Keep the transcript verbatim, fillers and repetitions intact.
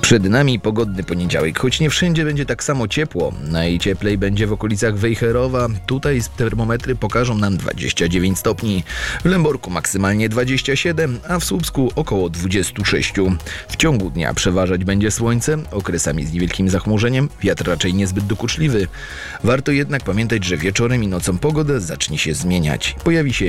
Przed nami pogodny poniedziałek, choć nie wszędzie będzie tak samo ciepło. Najcieplej będzie w okolicach Wejherowa. Tutaj termometry pokażą nam dwadzieścia dziewięć stopni. W Lęborku maksymalnie dwadzieścia siedem, a w Słupsku około dwadzieścia sześć. W ciągu dnia przeważać będzie słońce, okresami z niewielkim zachmurzeniem, wiatr raczej niezbyt dokuczliwy. Warto jednak pamiętać, że wieczorem i nocą pogoda zacznie się zmieniać. Pojawi się